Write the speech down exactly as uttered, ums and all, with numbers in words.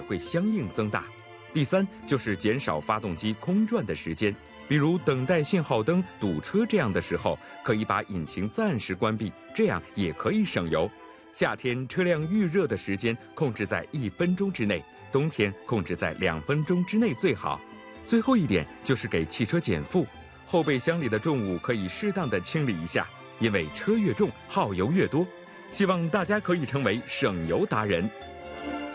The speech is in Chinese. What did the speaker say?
会相应增大。第三就是减少发动机空转的时间，比如等待信号灯、堵车这样的时候，可以把引擎暂时关闭，这样也可以省油。夏天车辆预热的时间控制在一分钟之内，冬天控制在两分钟之内最好。最后一点就是给汽车减负，后备箱里的重物可以适当的清理一下，因为车越重耗油越多。希望大家可以成为省油达人。